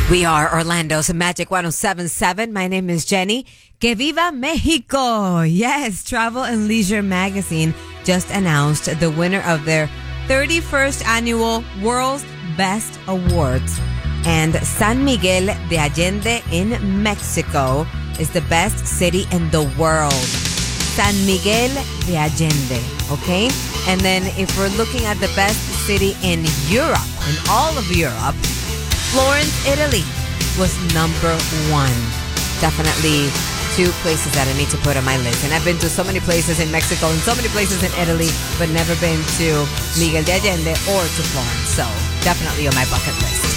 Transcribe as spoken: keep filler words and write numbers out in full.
We are Orlando's Magic one oh seven point seven. My name is Jenny. Que viva Mexico! Yes, Travel and Leisure Magazine just announced the winner of their thirty-first annual World's Best Awards. And San Miguel de Allende in Mexico is the best city in the world. San Miguel de Allende, okay? And then if we're looking at the best city in Europe, in all of Europe, Florence, Italy was number one. Definitely two places that I need to put on my list. And I've been to so many places in Mexico and so many places in Italy, but never been to Miguel de Allende or to Florence. So definitely on my bucket list.